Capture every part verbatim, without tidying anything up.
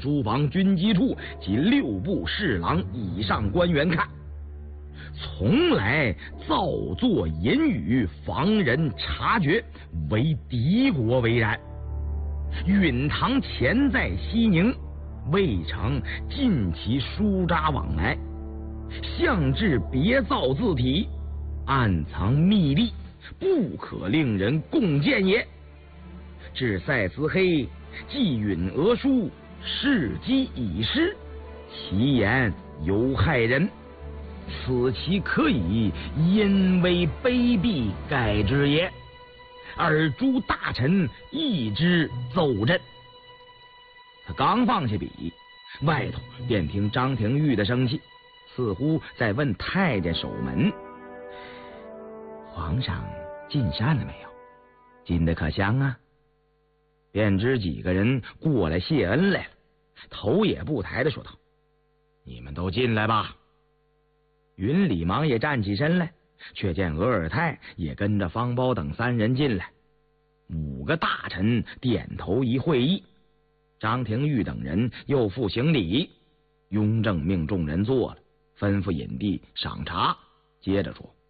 书房、军机处及六部侍郎以上官员看，从来造作淫语，防人察觉，为敌国为然。允堂潜在西宁，未曾尽其书札往来，向至别造字体，暗藏密例，不可令人共见也。至赛思黑既允俄书，事机已失，其言犹害人，此其可以因为卑鄙改之也。而诸大臣一之奏朕。他刚放下笔，外头便听张廷玉的声气，似乎在问太监守门：皇上进膳了没有？进的可香啊？便知几个人过来谢恩来了，头也不抬的说道：你们都进来吧。云里忙也站起身来，却见额尔泰也跟着方苞等三人进来，五个大臣点头一会意。张廷玉等人又复行礼，雍正命众人坐了，吩咐引帝赏茶，接着说：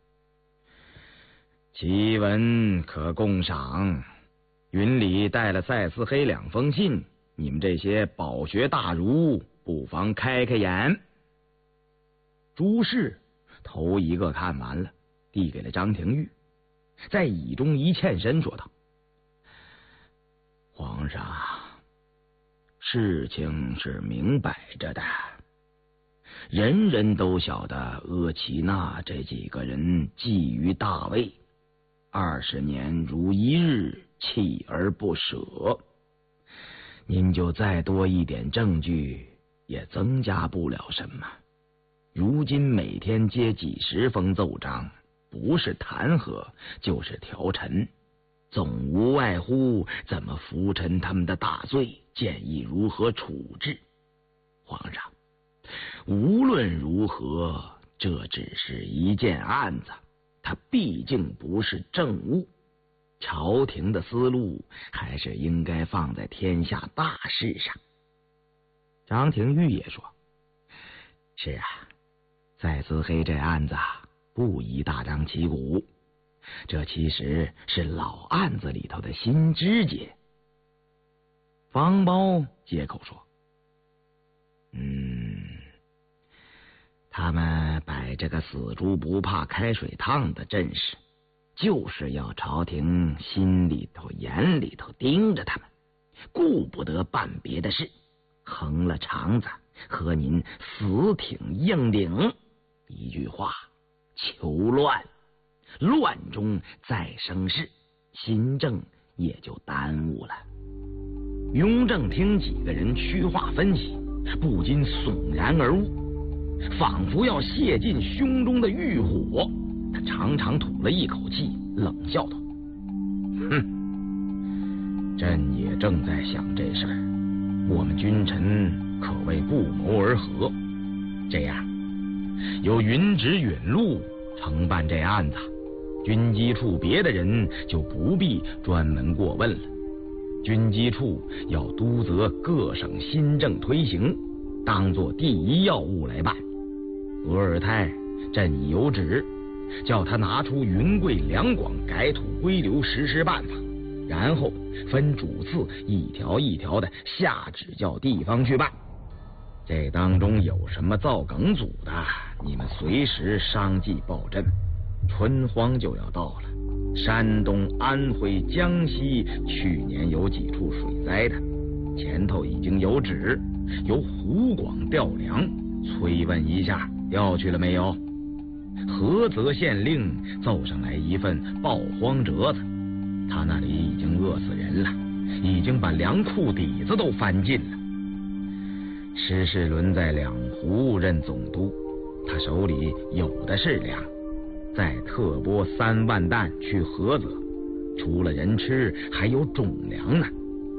其文可共赏，云里带了赛思黑两封信，你们这些饱学大儒不妨开开眼。诸事头一个看完了，递给了张廷玉，在椅中一欠身说道：皇上，事情是明摆着的，人人都晓得阿奇那这几个人觊觎大位，二十年如一日，锲而不舍。您就再多一点证据，也增加不了什么。如今每天接几十封奏章，不是弹劾就是调陈，总无外乎怎么扶陈他们的大罪，建议如何处置。皇上，无论如何，这只是一件案子，它毕竟不是政务，朝廷的思路还是应该放在天下大事上。张廷玉也说：是啊，赛思黑这案子不宜大张旗鼓，这其实是老案子里头的新枝节。方苞接口说：嗯，他们摆这个死猪不怕开水烫的阵势，就是要朝廷心里头眼里头盯着他们，顾不得办别的事，横了肠子和您死挺硬顶。一句话，求乱，乱中再生事，新政也就耽误了。雍正听几个人区话分析，不禁悚然而悟，仿佛要泄尽胸中的欲火。他长长吐了一口气，冷笑道：哼，朕也正在想这事儿，我们君臣可谓不谋而合。这样，由云直允禄承办这案子，军机处别的人就不必专门过问了。军机处要督责各省新政推行，当作第一要务来办。额尔泰朕已有旨，叫他拿出云贵两广改土归流实施办法，然后分主次一条一条的下旨叫地方去办。这当中有什么造梗阻的，你们随时商计报朕。春荒就要到了，山东、安徽、江西去年有几处水灾的，前头已经有旨，由湖广调粮，催问一下调去了没有。菏泽县令奏上来一份报荒折子，他那里已经饿死人了，已经把粮库底子都翻尽了。施世伦在两湖任总督，他手里有的是粮，再特拨三万担去菏泽，除了人吃，还有种粮呢。